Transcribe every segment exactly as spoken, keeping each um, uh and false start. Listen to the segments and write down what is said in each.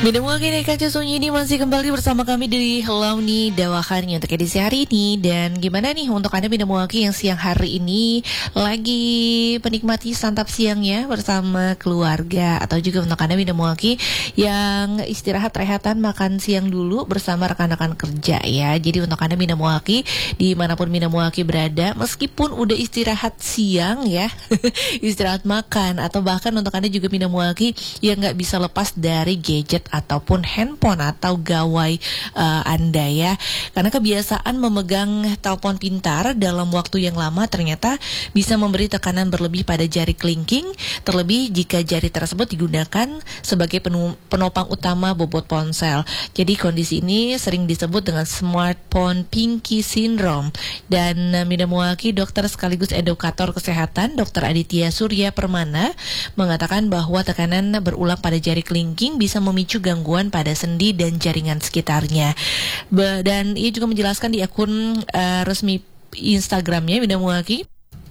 Minum wakil Kaca Sunyi ini masih kembali bersama kami di Hello Nih Dawakannya untuk edisi hari ini. Dan gimana nih untuk Anda minum wakil yang siang hari ini lagi menikmati santap siangnya bersama keluarga, atau juga untuk Anda minum wakil yang istirahat rehatan makan siang dulu bersama rekan-rekan kerja ya. Jadi untuk Anda minum wakil dimanapun minum wakil berada, meskipun udah istirahat siang ya istirahat makan, atau bahkan untuk Anda juga minum wakil yang nggak bisa lepas dari gadget ataupun handphone atau gawai uh, Anda ya. Karena kebiasaan memegang telepon pintar dalam waktu yang lama ternyata bisa memberi tekanan berlebih pada jari kelingking, terlebih jika jari tersebut digunakan sebagai penopang utama bobot ponsel. Jadi kondisi ini sering disebut dengan smartphone pinky syndrome. Dan uh, Minamwaki, dokter sekaligus edukator kesehatan, Dokter Aditya Surya Permana, mengatakan bahwa tekanan berulang pada jari kelingking bisa memicu gangguan pada sendi dan jaringan sekitarnya. Be- dan ia juga menjelaskan di akun uh, resmi Instagramnya Minamwaki.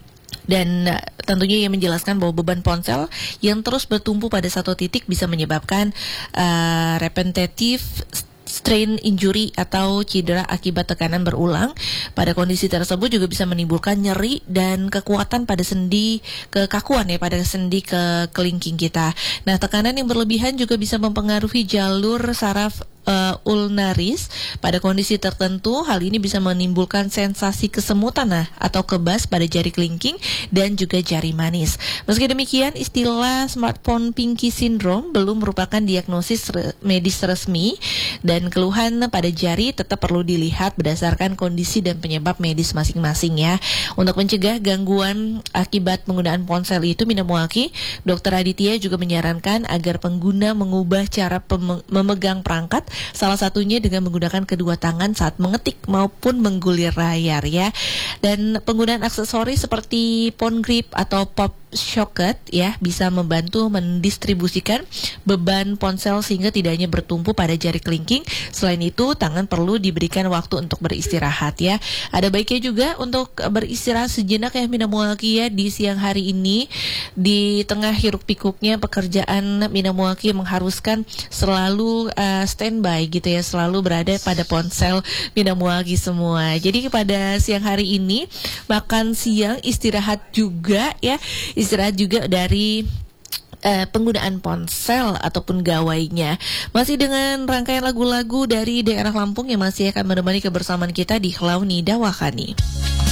Dan uh, tentunya ia menjelaskan bahwa beban ponsel yang terus bertumpu pada satu titik bisa menyebabkan uh, repetitive strain injury atau cedera akibat tekanan berulang. Pada kondisi tersebut juga bisa menimbulkan nyeri dan kekuatan pada sendi, kekakuan ya pada sendi ke kelingking kita. Nah, tekanan yang berlebihan juga bisa mempengaruhi jalur saraf Uh, ulnaris. Pada kondisi tertentu, hal ini bisa menimbulkan sensasi kesemutan nah, atau kebas pada jari kelingking dan juga jari manis. Meski demikian, istilah smartphone pinky syndrome belum merupakan diagnosis re- medis resmi, dan keluhan pada jari tetap perlu dilihat berdasarkan kondisi dan penyebab medis masing-masing ya. Untuk mencegah gangguan akibat penggunaan ponsel itu, Minamwaki, Dokter Aditya juga menyarankan agar pengguna mengubah cara pem- memegang perangkat, salah satunya dengan menggunakan kedua tangan saat mengetik maupun menggulir layar ya. Dan penggunaan aksesoris seperti phone grip atau pop socket ya bisa membantu mendistribusikan beban ponsel sehingga tidak hanya bertumpu pada jari kelingking. Selain itu, tangan perlu diberikan waktu untuk beristirahat ya. Ada baiknya juga untuk beristirahat sejenak ya Minamwaki ya di siang hari ini. Di tengah hiruk pikuknya pekerjaan, Minamwaki mengharuskan selalu uh, standby gitu ya, selalu berada pada ponsel Minamwaki semua. Jadi pada siang hari ini makan siang, istirahat juga ya, istirahat juga dari Uh, penggunaan ponsel ataupun gawainya. Masih dengan rangkaian lagu-lagu dari daerah Lampung yang masih akan menemani kebersamaan kita di Hello Nih Dawakani.